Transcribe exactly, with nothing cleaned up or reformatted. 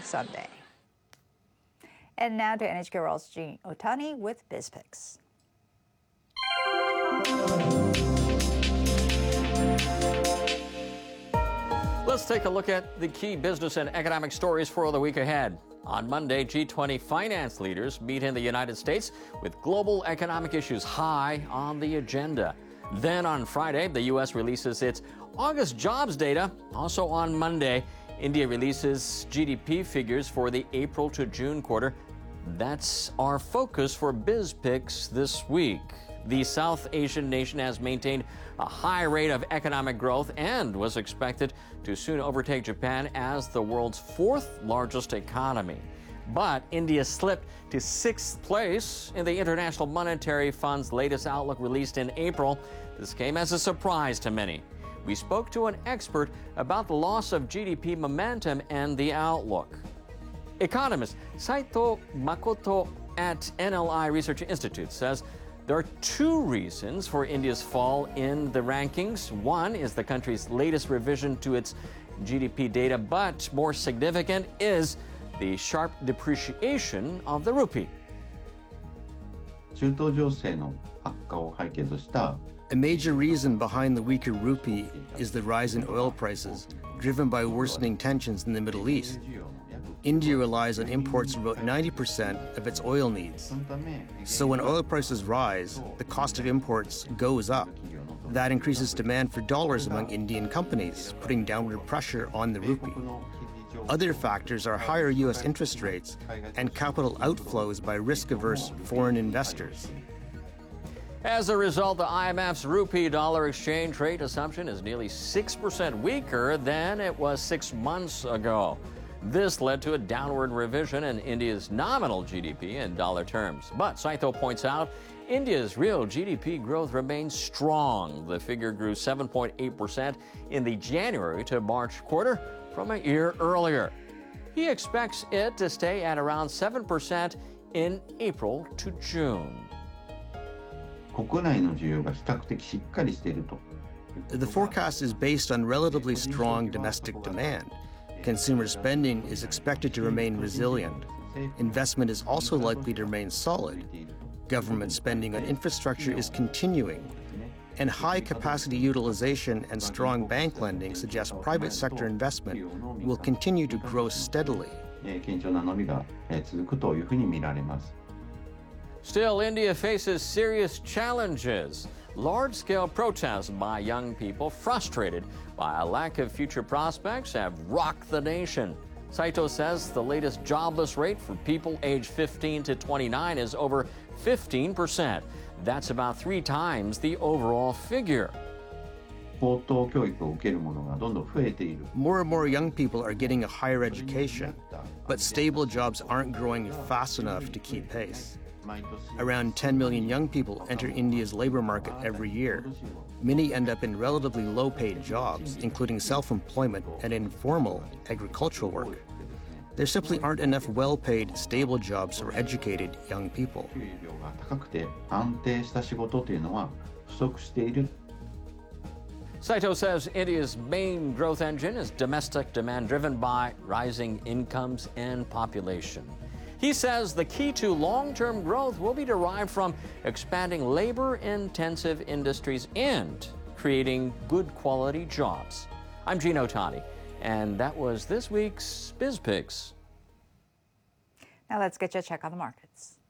Sunday. And now to N H K World's Jean Otani with BizPix. Let's take a look at the key business and economic stories for the week ahead. On Monday, G twenty finance leaders meet in the United States with global economic issues high on the agenda. Then on Friday, the U S releases its August jobs data. Also on Monday, India releases G D P figures for the April to June quarter. That's our focus for BizPix this week. The South Asian nation has maintained a high rate of economic growth and was expected to soon overtake Japan as the world's fourth largest economy. But India slipped to sixth place in the International Monetary Fund's latest outlook released in April. This came as a surprise to many. We spoke to an expert about the loss of G D P momentum and the outlook. Economist Saito Makoto at N L I Research Institute says there are two reasons for India's fall in the rankings. One is the country's latest revision to its G D P data, but more significant is the sharp depreciation of the rupee. A major reason behind the weaker rupee is the rise in oil prices, driven by worsening tensions in the Middle East. India relies on imports for about ninety percent of its oil needs. So when oil prices rise, the cost of imports goes up. That increases demand for dollars among Indian companies, putting downward pressure on the rupee. Other factors are higher U S interest rates and capital outflows by risk-averse foreign investors. As a result, the I M F's rupee-dollar exchange rate assumption is nearly six percent weaker than it was six months ago. This led to a downward revision in India's nominal G D P in dollar terms. But Saito points out India's real G D P growth remains strong. The figure grew seven point eight percent in the January to March quarter from a year earlier. He expects it to stay at around seven percent in April to June. The forecast is based on relatively strong domestic demand. Consumer spending is expected to remain resilient. Investment is also likely to remain solid. Government spending on infrastructure is continuing. And high capacity utilization and strong bank lending suggest private sector investment will continue to grow steadily. Still, India faces serious challenges. Large-scale protests by young people frustrated by a lack of future prospects have rocked the nation. Saito says the latest jobless rate for people aged fifteen to twenty-nine is over fifteen percent. That's about three times the overall figure. More and more young people are getting a higher education, but stable jobs aren't growing fast enough to keep pace. Around ten million young people enter India's labor market every year. Many end up in relatively low-paid jobs, including self-employment and informal agricultural work. There simply aren't enough well-paid, stable jobs for educated young people. Saito says India's main growth engine is domestic demand driven by rising incomes and population. He says the key to long-term growth will be derived from expanding labor-intensive industries and creating good-quality jobs. I'm Jean Otani, and that was this week's BizPix. Now let's get you a check on the markets.